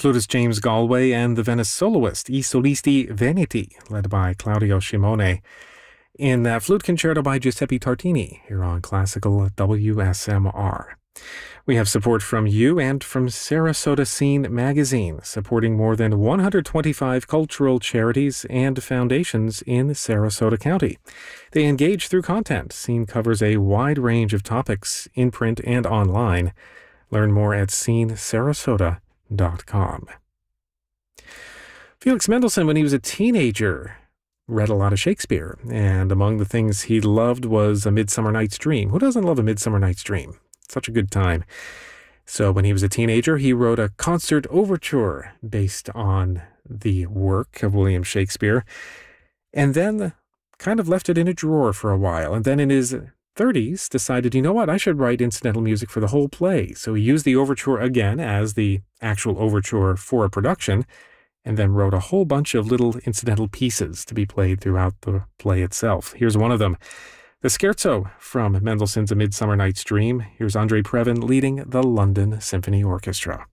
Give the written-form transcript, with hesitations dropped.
flutist James Galway and the Venice soloist I Solisti Veneti, led by Claudio Shimone, in that flute concerto by Giuseppe Tartini here on Classical WSMR. We have support from you and from Sarasota Scene magazine, supporting more than 125 cultural charities and foundations in Sarasota County. They engage through content. Scene covers a wide range of topics in print and online. Learn more at scenesarasota.com. Felix Mendelssohn, when he was a teenager, read a lot of Shakespeare, and among the things he loved was A Midsummer Night's Dream. Who doesn't love A Midsummer Night's Dream? Such a good time. So when he was a teenager, he wrote a concert overture based on the work of William Shakespeare, and then kind of left it in a drawer for a while. And then in his 30s, decided, you know what, I should write incidental music for the whole play. So he used the overture again as the actual overture for a production, and then wrote a whole bunch of little incidental pieces to be played throughout the play itself. Here's one of them. The Scherzo from Mendelssohn's A Midsummer Night's Dream. Here's Andre Previn leading the London Symphony Orchestra.